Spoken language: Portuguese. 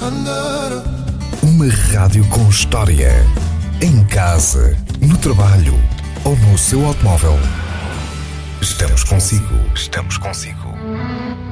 Uma rádio com história. Em casa, no trabalho ou no seu automóvel. Estamos consigo. Estamos consigo.